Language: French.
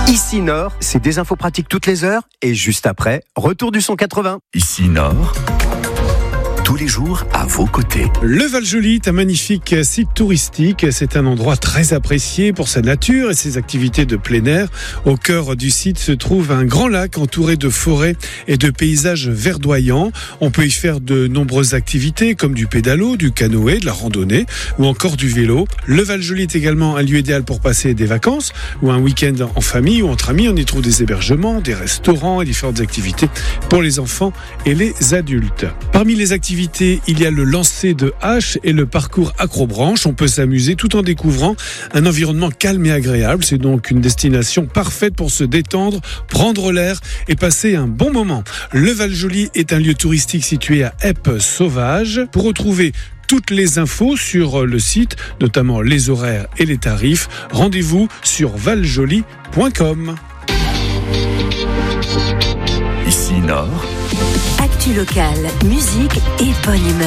Ici Nord, c'est des infos pratiques toutes les heures et juste après, retour du son 80. Ici Nord, tous les jours à vos côtés. Le Val-Joli est un magnifique site touristique. C'est un endroit très apprécié pour sa nature et ses activités de plein air. Au cœur du site se trouve un grand lac entouré de forêts et de paysages verdoyants. On peut y faire de nombreuses activités comme du pédalo, du canoë, de la randonnée ou encore du vélo. Le Val-Joli est également un lieu idéal pour passer des vacances ou un week-end en famille ou entre amis. On y trouve des hébergements, des restaurants et différentes activités pour les enfants et les adultes. Parmi les activités, il y a le lancer de hache et le parcours acrobranche. On peut s'amuser tout en découvrant un environnement calme et agréable. C'est donc une destination parfaite pour se détendre, prendre l'air et passer un bon moment. Le Val-Joli est un lieu touristique situé à Eppe-Sauvage. Pour retrouver toutes les infos sur le site, notamment les horaires et les tarifs, rendez-vous sur valjoli.com. Ici Nord, Actu locale, musique et bonne humeur.